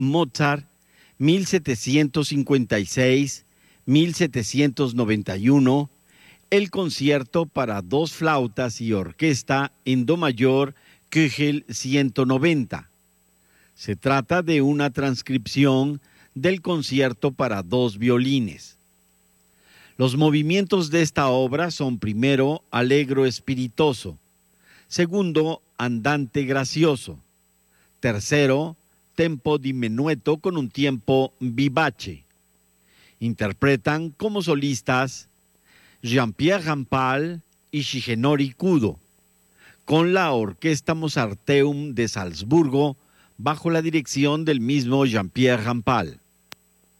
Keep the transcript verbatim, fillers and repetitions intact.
Mozart, mil setecientos cincuenta y seis a mil setecientos noventa y uno, el concierto para dos flautas y orquesta en do mayor Köchel ciento noventa. Se trata de una transcripción del concierto para dos violines. Los movimientos de esta obra son primero allegro espiritoso, segundo andante gracioso, tercero tempo di menueto con un tiempo vivace. Interpretan como solistas Jean-Pierre Rampal y Shigenori Kudo, con la Orquesta Mozarteum de Salzburgo bajo la dirección del mismo Jean-Pierre Rampal.